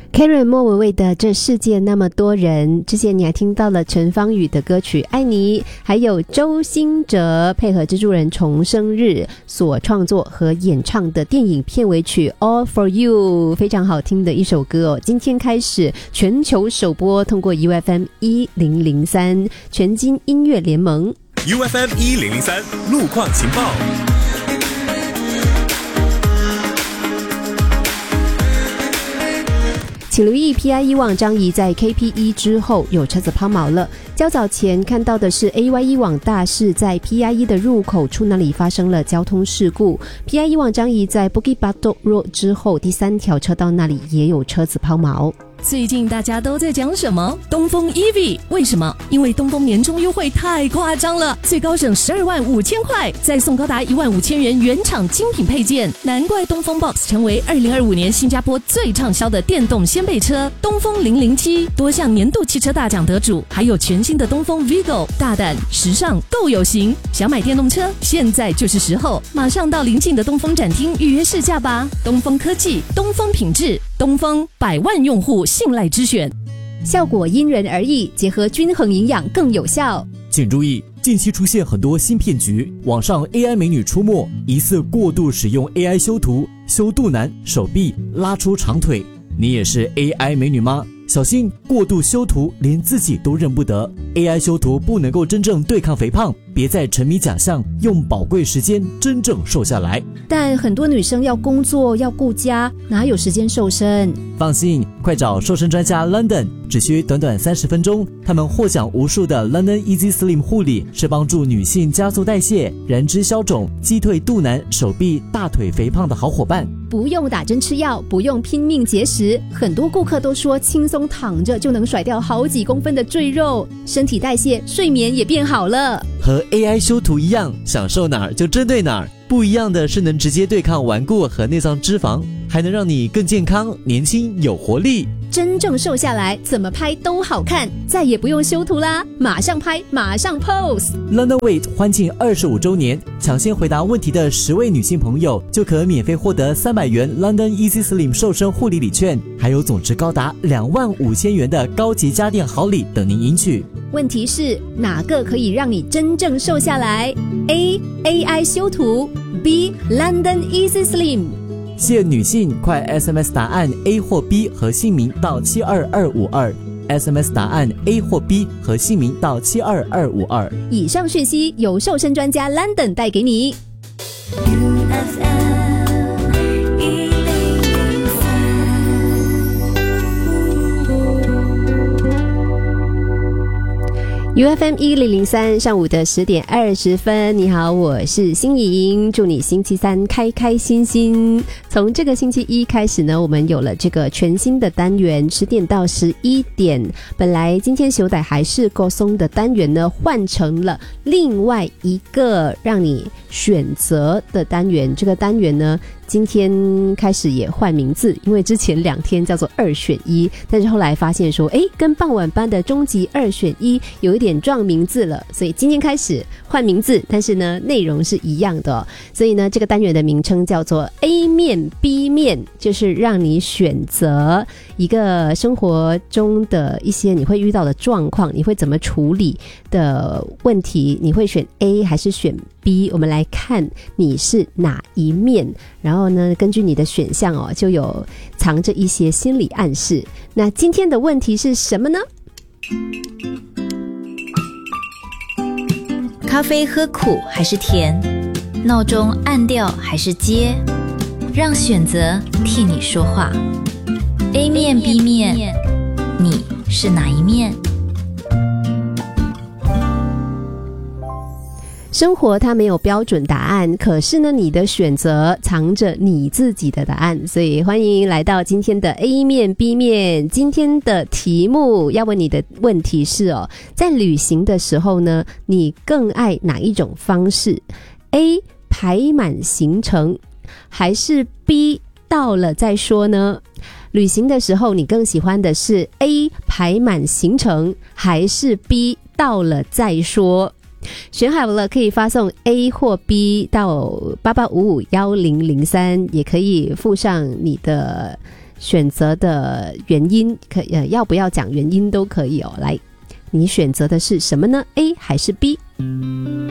Karen 莫文蔚的《这世界那么多人》，之前你还听到了陈芳语的歌曲《爱你》，还有周兴哲配合蜘蛛人重生日所创作和演唱的电影片尾曲 All for You， 非常好听的一首歌哦。今天开始全球首播，通过 UFM 1003全金音乐联盟 UFM 1003路况情报。 请留意 PIE 往张仪在 KP1 之后有车子抛锚了。较早前看到的是 AYE 往大势在 PIE 的入口处那里发生了交通事故。PIE 往张仪在 Bukit Batok Road 之后第3条车道那里也有车子抛锚。 最近大家都在讲什么？东风 EV， 为什么？因为东风年终优惠太夸张了，最高省12万5千块，再送高达1万5千元原厂精品配件，难怪东风 Box 成为2025年新加坡最畅销的电动掀背车。东风007多项年度汽车大奖得主，还有全新的东风 Vigo， 大胆、时尚、够有型。想买电动车，现在就是时候，马上到邻近的东风展厅预约试驾吧。东风科技，东风品质，东风100万用户信赖之选。 效果因人而异，结合均衡营养更有效。 请注意，近期出现很多新骗局，网上 AI 美女出没，疑似过度使用 AI 修图，修肚腩、手臂，拉出长腿。你也是 AI 美女吗？小心过度修图，连自己都认不得。AI 修图不能够真正对抗肥胖，别再沉迷假象，用宝贵时间真正瘦下来。 但很多女生要工作要顾家，哪有时间瘦身？ 放心，快找瘦身专家 London， 只需短短30分钟，他们获奖无数的 London Easy Slim 护理是帮助女性加速代谢、燃脂消肿、击退肚腩、手臂、大腿肥胖的好伙伴。 不用打针吃药，不用拼命节食，很多顾客都说轻松躺着就能甩掉好几公分的赘肉，身体代谢、睡眠也变好了。 和 AI 修图一样，想瘦哪儿就针对哪儿。不一样的是能直接对抗顽固和内脏脂肪，还能让你更健康、年轻、有活力。 真正瘦下来，怎么拍都好看，再也不用修图啦，马上拍，马上 pose。 London Weight 欢庆25周年，抢先回答问题的10位女性朋友就可免费获得300元 London Easy Slim 瘦身护理礼券，还有总值高达2万5千元的高级家电好礼等您赢取。 问题是哪个可以让你真正瘦下来？ A. AI 修图， B. London Easy Slim。 限女性，快 SMS 答案 A 或 B 和姓名到72252。SMS 答案 A 或 B 和姓名到72252。 以上讯息由瘦身专家 London 带给你。 UFM 1003上午的10点20分，你好，我是欣莹，祝你星期三开开心心。从这个星期一开始呢，我们有了这个全新的单元10点到11点。本来今天修改还是够松的单元呢，换成了另外一个让你选择的单元。这个单元呢，今天开始也换名字，因为之前2天叫做2选1，但是后来发现说，跟傍晚班的终极2选1有一点撞名字了，所以今天开始换名字，但是呢，内容是一样的所以呢，这个单元的名称叫做 A 面 B 面，就是让你选择一个生活中的一些你会遇到的状况，你会怎么处理的问题，你会选 A 还是选 B， 我们来看你是哪一面，然后呢，根据你的选项就有藏着一些心理暗示。那今天的问题是什么呢？ 咖啡喝苦还是甜？闹钟按掉还是接？让选择替你说话。A 面 B 面，你是哪一面？ 生活它没有标准答案，可是呢，你的选择藏着你自己的答案。所以欢迎来到今天的 A 面 B 面。今天的题目要问你的问题是在旅行的时候呢，你更爱哪一种方式？ A 排满行程，还是 B 到了再说呢？旅行的时候你更喜欢的是 A 排满行程，还是 B 到了再说？选好了可以发送 A 或 B 到88551003，也可以附上你的选择的原因要不要讲原因都可以哦。来，你选择的是什么呢？ A 还是 B？